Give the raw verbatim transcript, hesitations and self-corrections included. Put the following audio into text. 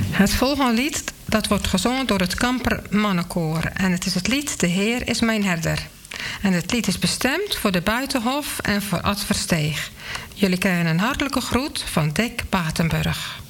Het volgende lied dat wordt gezongen door het Kamper Mannenkoor. En het is het lied De Heer is mijn herder. En het lied is bestemd voor de Buitenhof en voor Ad Versteeg. Jullie krijgen een hartelijke groet van Dick Batenburg.